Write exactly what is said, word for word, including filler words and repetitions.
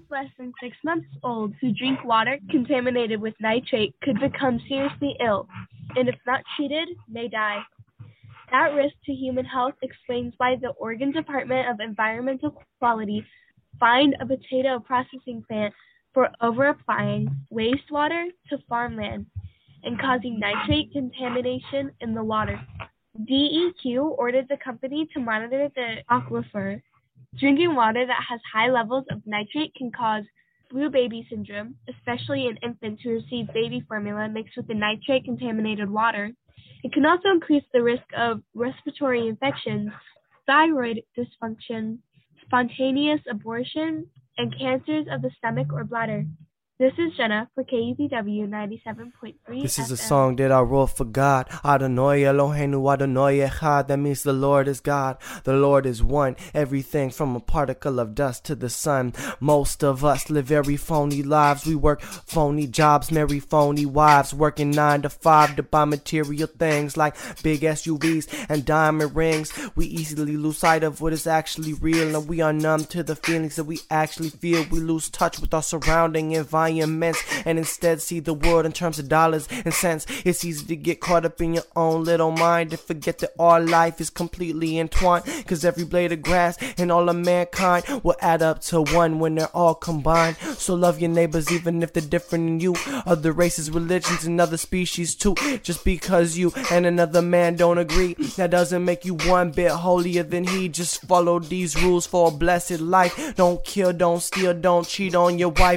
less than six months old who drink water contaminated with nitrate could become seriously ill, and if not treated, may die. That risk to human health explains why the Oregon Department of Environmental Quality fined a potato processing plant for over-applying wastewater to farmland and causing nitrate contamination in the water. D E Q ordered the company to monitor the aquifer. Drinking water that has high levels of nitrate can cause flu baby syndrome, especially in infants who receive baby formula mixed with the nitrate-contaminated water. It can also increase the risk of respiratory infections, thyroid dysfunction, spontaneous abortion, and cancers of the stomach or bladder. This is Jenna for K U P W ninety-seven point three This is F M. a song that I wrote for God. Adonai Eloheinu Adonai Echad. That means the Lord is God. The Lord is one. Everything from a particle of dust to the sun. Most of us live very phony lives. We work phony jobs, marry phony wives, working nine to five to buy material things like big S U Vs and diamond rings. We easily lose sight of what is actually real, and we are numb to the feelings that we actually feel. We lose touch with our surrounding environment and instead see the world in terms of dollars and cents. It's easy to get caught up in your own little mind and forget that our life is completely entwined, cause every blade of grass and all of mankind will add up to one when they're all combined. So love your neighbors even if they're different than you, other races, religions, and other species too. Just because you and another man don't agree, that doesn't make you one bit holier than he. Just follow these rules for a blessed life. Don't kill, don't steal, don't cheat on your wife.